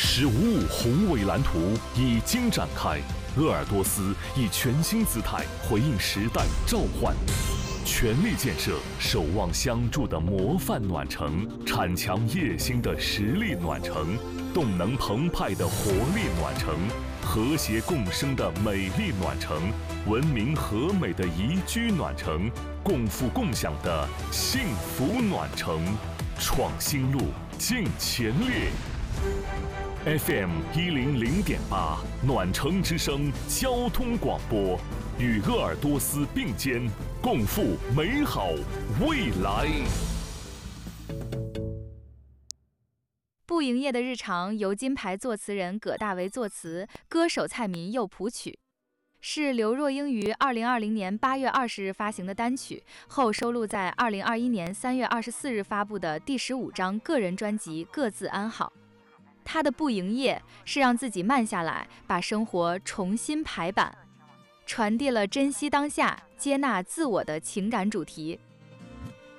15宏伟蓝图已经展开，鄂尔多斯以全新姿态回应时代召唤，全力建设守望相助的模范暖城，铲强业兴的实力暖城，动能澎湃的活力暖城，和谐共生的美丽暖城，文明和美的宜居暖城，共富共享的幸福暖城。创新路，尽全力。FM 100.8暖城之声交通广播，与鄂尔多斯并肩，共赴美好未来。 不营业的日常由金牌作词人葛大为作词，歌手蔡民佑谱曲，是刘若英于2020年8月20日发行的单曲，后收录在2021年3月24日发布的第15张个人专辑《各自安好》。他的不营业是让自己慢下来，把生活重新排版，传递了珍惜当下、接纳自我的情感主题。